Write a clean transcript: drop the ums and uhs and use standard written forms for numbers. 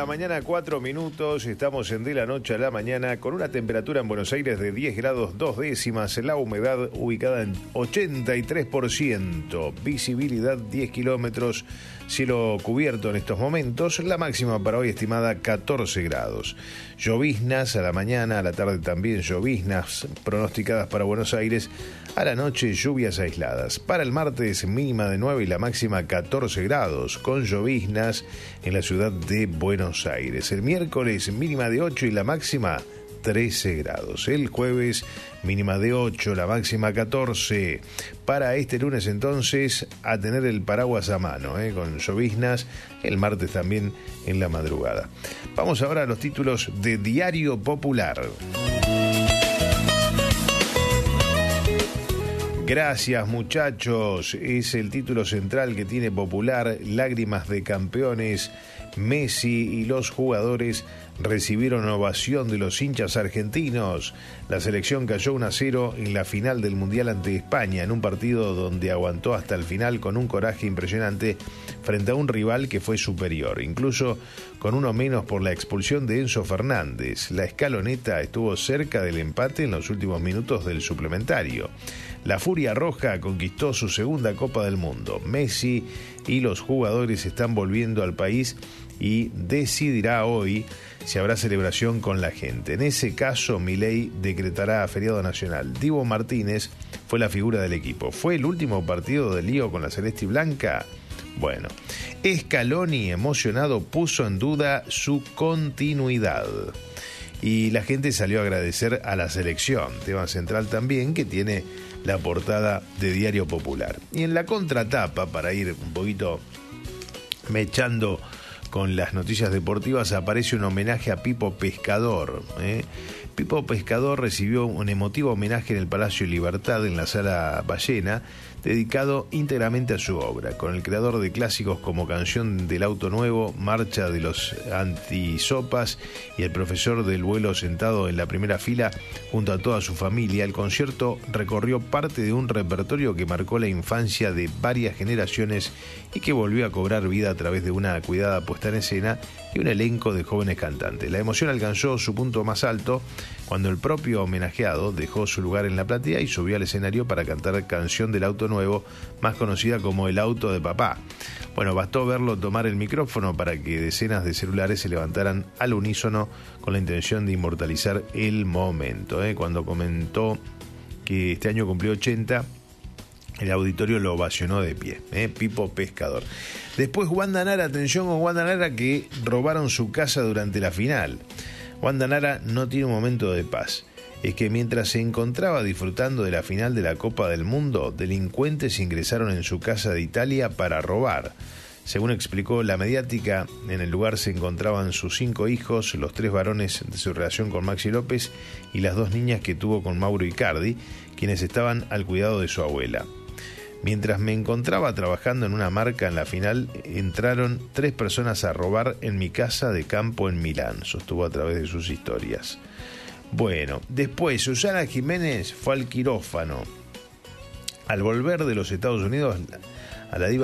la mañana, 4 minutos. Estamos en De la Noche a la Mañana con una temperatura en Buenos Aires de 10 grados 2 décimas. La humedad ubicada en 83%. Visibilidad 10 kilómetros. Cielo cubierto en estos momentos. La máxima para hoy estimada 14 grados. Lloviznas a la mañana, a la tarde también lloviznas pronosticadas para Buenos Aires. A la noche lluvias aisladas. Para el martes mínima de 9 y la máxima 14 grados. Con lloviznas en la ciudad de Buenos Aires. El miércoles mínima de 8 y la máxima 13 grados. El jueves mínima de 8, la máxima 14. Para este lunes entonces a tener el paraguas a mano, con lloviznas. El martes también en la madrugada. Vamos ahora a los títulos de Diario Popular. Gracias, muchachos, es el título central que tiene Popular. Lágrimas de campeones. Messi y los jugadores recibieron ovación de los hinchas argentinos. La selección cayó 1-0 en la final del Mundial ante España, en un partido donde aguantó hasta el final con un coraje impresionante frente a un rival que fue superior, incluso con uno menos por la expulsión de Enzo Fernández. La escaloneta estuvo cerca del empate en los últimos minutos del suplementario. La Furia Roja conquistó su segunda Copa del Mundo. Messi y los jugadores están volviendo al país y decidirá hoy si habrá celebración con la gente. En ese caso, Milei decretará feriado nacional. Dibu Martínez fue la figura del equipo. ¿Fue el último partido del lío con la celeste y blanca? Bueno, Scaloni, emocionado, puso en duda su continuidad. Y la gente salió a agradecer a la selección, tema central también que tiene la portada de Diario Popular. Y en la contratapa, para ir un poquito mechando con las noticias deportivas, aparece un homenaje a Pipo Pescador. Pipo Pescador recibió un emotivo homenaje en el Palacio Libertad, en la Sala Ballena, dedicado íntegramente a su obra, con el creador de clásicos como Canción del Auto Nuevo, Marcha de los Antisopas y el profesor del vuelo sentado en la primera fila junto a toda su familia. El concierto recorrió parte de un repertorio que marcó la infancia de varias generaciones y que volvió a cobrar vida a través de una cuidada puesta en escena y un elenco de jóvenes cantantes. La emoción alcanzó su punto más alto cuando el propio homenajeado dejó su lugar en la platea y subió al escenario para cantar Canción del Auto Nuevo, más conocida como El Auto de Papá. Bueno, bastó verlo tomar el micrófono para que decenas de celulares se levantaran al unísono con la intención de inmortalizar el momento. Cuando comentó que este año cumplió 80, el auditorio lo ovacionó de pie. Pipo Pescador. Después Wanda Nara, atención con Wanda Nara, que robaron su casa durante la final. Wanda Nara no tiene un momento de paz. Es que mientras se encontraba disfrutando de la final de la Copa del Mundo, delincuentes ingresaron en su casa de Italia para robar. Según explicó la mediática, en el lugar se encontraban sus 5 hijos, los 3 varones de su relación con Maxi López y las 2 niñas que tuvo con Mauro Icardi, quienes estaban al cuidado de su abuela. Mientras me encontraba trabajando en una marca en la final, entraron 3 personas a robar en mi casa de campo en Milán, sostuvo a través de sus historias. Bueno, después Susana Jiménez fue al quirófano. Al volver de los Estados Unidos, a la diva